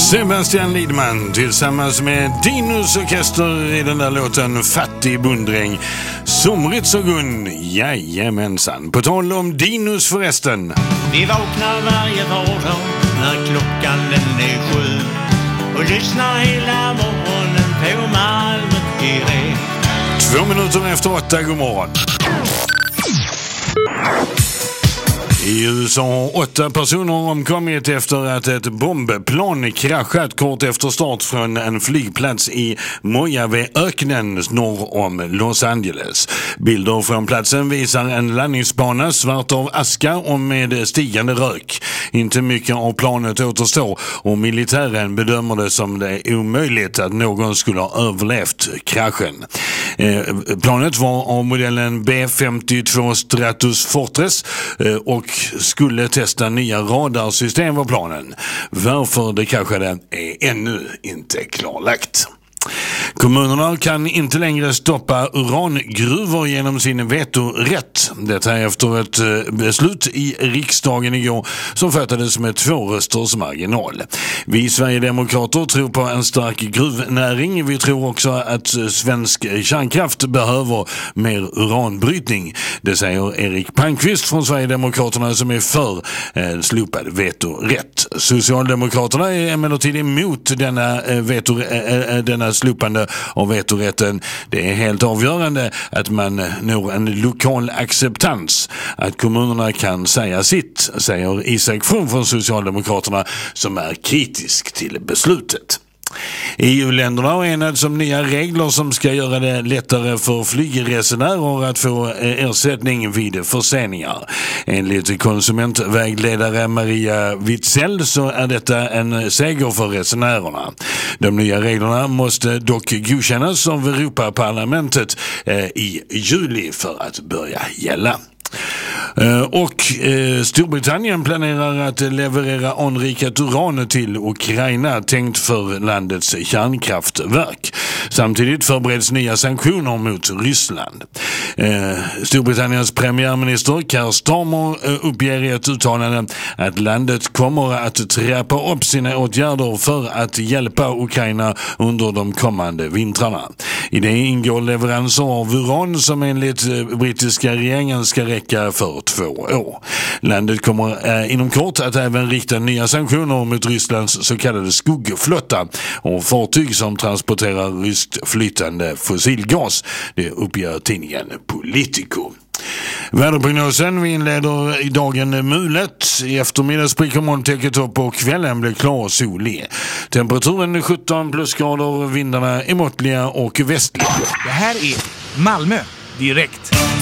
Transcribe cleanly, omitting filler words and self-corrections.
Sebastian Lidman tillsammans med Dinos orkester i den där låten Fattig bondräng. Somrigt så Gun, jajamensan. På tal om Dinos förresten. Vi vaknar varje vardag när klockan den är 7 och lyssnar hela morgonen på Malmö direkt. 2 minuter efter 8, god morgon. I USA har 8 personer omkommit efter att ett bombplan kraschat kort efter start från en flygplats i Mojave-öknen norr om Los Angeles. Bilder från platsen visar en landningsbana svart av aska och med stigande rök. Inte mycket av planet återstår och militären bedömer det som det är omöjligt att någon skulle ha överlevt kraschen. Planet var av modellen B-52 Stratus Fortress och skulle testa nya radarsystem på planen. Varför det kraschade är ännu inte klarlagt. Kommunerna kan inte längre stoppa urangruvor genom sin vetorätt. Detta efter ett beslut i riksdagen igår som fattades med 2 rösters marginal. Vi Sverigedemokrater tror på en stark gruvnäring. Vi tror också att svensk kärnkraft behöver mer uranbrytning. Det säger Erik Palmqvist från Sverigedemokraterna som är för slopad vetorätt. Socialdemokraterna är emellertid emot denna slopande av vetorätten. Det är helt avgörande att man når en lokal acceptans. Att kommunerna kan säga sitt, säger Isak From från Socialdemokraterna som är kritisk till beslutet. EU-länderna har enats om nya regler som ska göra det lättare för flygresenärer att få ersättning vid förseningar. Enligt konsumentvägledare Maria Witzell så är detta en seger för resenärerna. De nya reglerna måste dock godkännas av Europaparlamentet i juli för att börja gälla. Och Storbritannien planerar att leverera anrikat uran till Ukraina tänkt för landets kärnkraftverk. Samtidigt förbereds nya sanktioner mot Ryssland. Storbritanniens premiärminister Keir Starmer uppger i ett uttalande att landet kommer att trappa upp sina åtgärder för att hjälpa Ukraina under de kommande vintrarna. I det ingår leveranser av uran som enligt brittiska regeringen ska räcka för 2 år. Landet kommer inom kort att även rikta nya sanktioner mot Rysslands så kallade skuggflotta och fartyg som transporterar ryskt flytande fossilgas. Det uppger tidningen Politico. Väderprognosen, vi inleder i dagen mulet. I eftermiddag spricker molntäcket upp och kvällen blir klar och solig. Temperaturen är 17 plusgrader, vindarna är måttliga och västliga. Det här är Malmö direkt.